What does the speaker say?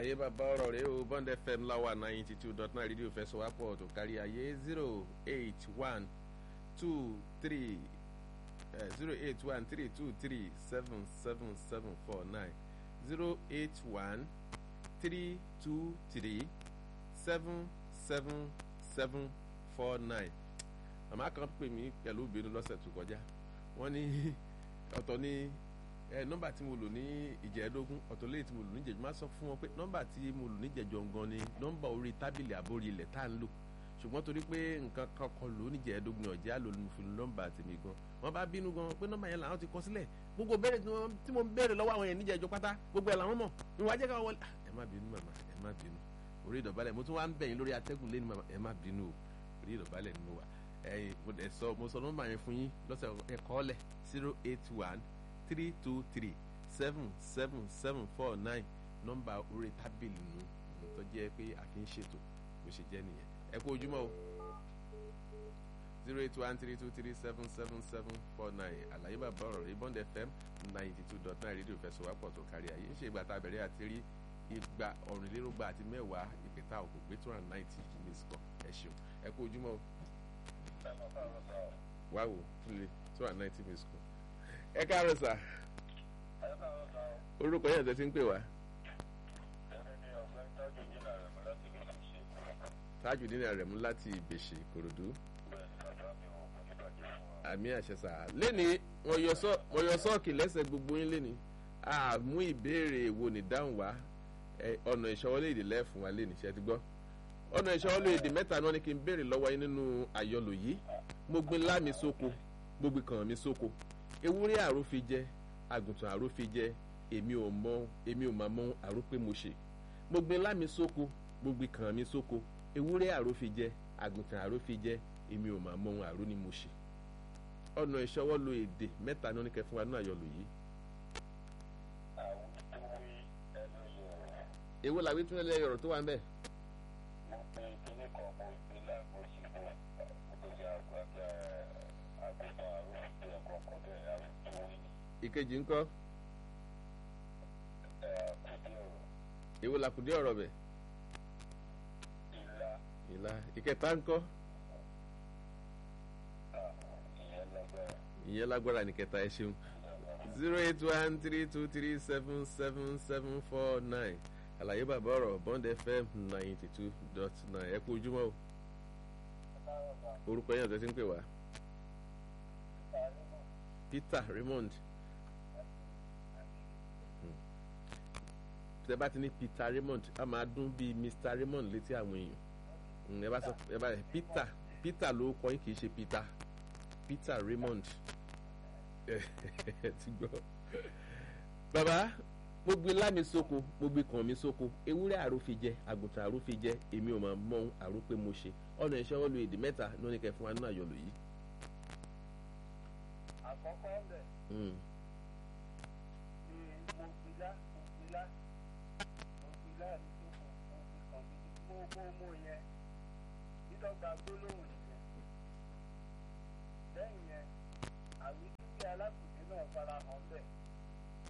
àlàyé bàbá ọ̀rọ̀ rẹ̀ o Bond FM láwà 92.9 rédíò fẹsọ̀wápọ̀ tó kárí ayé 08132377749 màmá kan pè mí pẹ̀lú obìnrin lọ́sẹ̀ tó kọjá wọ́n ní ọ̀tọ̀ ní nọ́mbà tí mo lò ní ìjẹ́ẹ̀dógún ọ̀tọ̀ lẹ́yìn tí mo lò ní ìjẹ́jọ́ máa sọ fún wọn pé nọ́mbà tí mo lò ní ìjẹ́jọ́ gan ni nọ́mbà orí tábìlì àbórí ilẹ̀ tá à ń lò ṣùgbọ́n torí pé nǹkan kan kọ lò ní ìjẹ́ẹ̀dógún ọ̀jẹ́ àlò ní fi nọ́mbà tèmi gan wọ́n bá bínú gan pé nọ́mbà yẹn làwọn ti kọ sílẹ̀ gbogbo béèrè tí mo béèrè lọ́wọ́ àwọn yẹn ní ìjẹ́jọ́ pátá gbogbo ẹ̀ làwọn mọ̀ ìwà jẹ́ káwọn wọlé ẹ má bínú màmá ẹ má bínú orí ìdọ̀bálẹ̀ mo tún wá ń bẹ̀yìn lórí atẹ́gùn lé ní màmá ẹ má bínú o orí ìdọ̀bálẹ̀ ni mo wà ẹ̀yin mo sọ nọ́mbà yẹn fún yín lọ́sẹ̀ ẹ̀kọ́ lẹ̀ 08132377749 nọ́mbà orí tábìlì nù tó jẹ́ pé a fi ń ṣètò bó ṣe jẹ́ nìyẹn ẹ kú ojúmọ́ o 08132377749 àlàyé bàbá ọ̀rọ̀ rí Bond FM 92.9 rédíò fẹsọ̀wápọ̀ tó kárí ayé ń ṣe ìgbà tá a bẹ̀rẹ̀ àti rí igba ọ̀rìnlélógba àti mẹ́wàá ìpẹ́tà òkú gbé 290 miss call ẹ ṣeun ẹ kú ojúmọ́ o wáwo fúnlẹ̀ 290 miss call ẹ káàárọ̀ sà orúkọ yẹn tẹ́ ti ń pè wá. Tajudeen Aremu láti Ìbèṣe Ìkòròdú. Àmì àṣẹṣà lẹ́ni wọ́n yọ sọ́ọ̀kì lẹ́sẹ̀ gbogbo yín lẹ́ni àmú ìbéèrè wo ní dáhùn wá ọ̀nà ìṣọwọ́lé èdè lẹ́fún wa lẹ́ni ṣe ti gbọ́ ọ̀nà ìṣọwọ́lé èdè mẹ́ta náà ni kí n béèrè lọ́wọ́ yín nínú àyọlò yìí mo gbin lámi sóko mo gbin kàn mí sóko ewúrẹ́ àrófi jẹ àgùntàn àrófi jẹ èmi ò máa mọ àró pé mo ṣe mo gbin lámi sóko mo gbin kàn mí sóko ewúrẹ́ àrófi jẹ àgùntàn àrófi jẹ èmi ò máa mọ àró ni mo ṣe ọ̀nà ìṣọwọ́lò èdè mẹ́ta náà ní kẹ́ fún wa ní àyọlò yìí. èwo làwí tún lẹ́yìn ọ̀rọ̀ tó wà ń bẹ̀. ìkejì ńkọ́. èwo làkùdé ọ̀rọ̀ bẹ̀. ìlà ìkẹta ńkọ́. ìyẹn lágbára ní kẹta ẹ ṣeun 08132377749 àlàyé bàbá ọ̀rọ̀ Bond FM 92.9 ẹ kú ojúmọ́ o orúkọ yẹn ọ̀tẹ́ tí ń pè wá. Peter Raymond tẹ bá ti ní Peter Raymond a máa dún bíi Mr Raymond létí àwọn èèyàn ẹ bá Peter ló kọ́ yín kì í ṣe Peter Raymond ti gbọ́ bàbá mo gbin lámi sóko mo gbin kàn mí sóko ewúrẹ́ àrófi jẹ àgùntàn àrófi jẹ èmi ò máa mọ àró pé mo ṣe ọ̀nà ìṣọwọ́lò èdè mẹ́ta ló ní kẹ́ fún wa nínú àyọlò yìí. àkọ́kọ́ bẹ̀ ni mo gbin lá mi sóko mo gbin kàn mí mo yẹn dídọ́gba gbólóhùn nìyẹn lẹ́yìn yẹn àwítúwí alákùnrin náà fara hàn bẹ́ẹ̀.